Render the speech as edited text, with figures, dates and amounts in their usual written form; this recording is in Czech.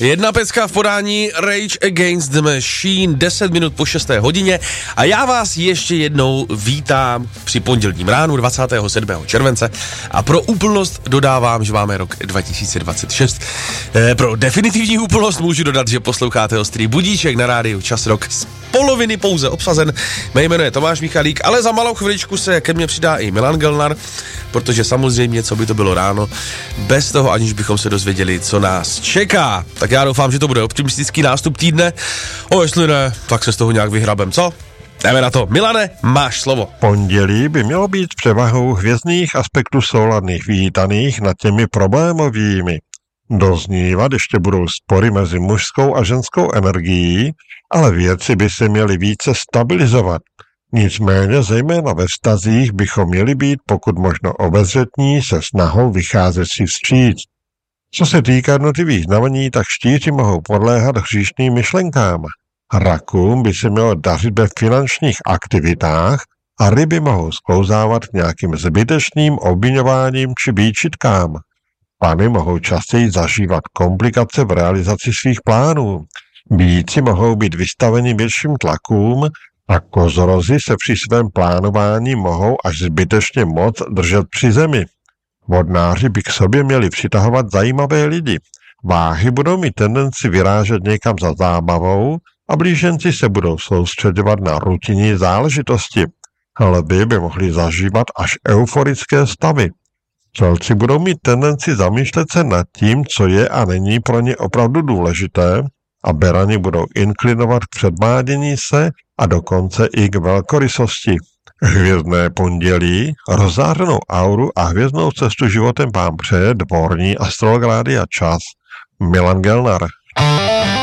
Jedna pecka v podání Rage Against the Machine, 10 minut po 6. hodině a já vás ještě jednou vítám při pondělním ránu 27. července a pro úplnost dodávám, že máme rok 2026. Pro definitivní úplnost můžu dodat, že posloucháte Ostrý budíček na rádiu Čas Rock z poloviny pouze obsazen. Mé jméno je Tomáš Michalík, ale za malou chviličku se ke mně přidá i Milan Gelnar, protože samozřejmě, co by to bylo ráno, bez toho, aniž bychom se dozvěděli, co nás čeká. Tak já doufám, že to bude optimistický nástup týdne. Jestli ne, tak se z toho nějak vyhrabem, co? Jdeme na to. Milane, máš slovo. Pondělí by mělo být s převahou hvězdných aspektů souladných vítaných nad těmi problémovými. Doznívat ještě budou spory mezi mužskou a ženskou energií, ale věci by se měly více stabilizovat. Nicméně zejména ve vztazích bychom měli být pokud možno obezřetní se snahou vycházet si vstříc. Co se týká jednotlivých znamení, tak štíři mohou podléhat hříšným myšlenkám. Rakům by se mělo dařit ve finančních aktivitách a ryby mohou sklouzávat k nějakým zbytečným obviňováním či výčitkám. Pany mohou častěji zažívat komplikace v realizaci svých plánů. Býci mohou být vystaveni větším tlakům a kozorozi se při svém plánování mohou až zbytečně moc držet při zemi. Vodnáři by k sobě měli přitahovat zajímavé lidi. Váhy budou mít tendenci vyrážet někam za zábavou a blíženci se budou soustředovat na rutinní záležitosti. Lvi by mohli zažívat až euforické stavy. Čelci budou mít tendenci zamýšlet se nad tím, co je a není pro ně opravdu důležité, a berani budou inklinovat k předvádění se a dokonce i k velkorysosti. Hvězdné pondělí, rozzářenou auru a hvězdnou cestu životem vám přeje dvorní astrolog Rádia Čas Milan Gelnar.